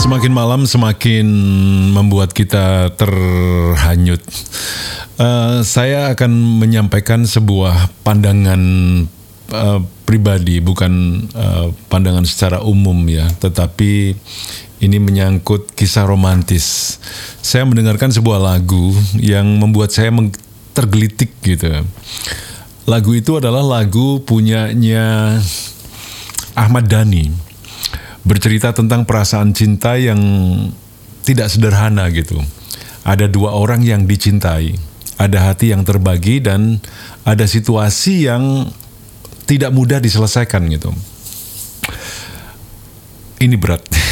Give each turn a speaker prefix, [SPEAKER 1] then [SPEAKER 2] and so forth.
[SPEAKER 1] Semakin malam semakin membuat kita terhanyut. Saya akan menyampaikan sebuah pandangan pribadi, bukan pandangan secara umum ya, tetapi ini menyangkut kisah romantis. Saya mendengarkan sebuah lagu yang membuat saya tergelitik gitu. Lagu itu adalah lagu punyanya Ahmad Dhani. Bercerita tentang perasaan cinta yang tidak sederhana gitu. Ada dua orang yang dicintai, ada hati yang terbagi dan ada situasi yang tidak mudah diselesaikan gitu. Ini berat.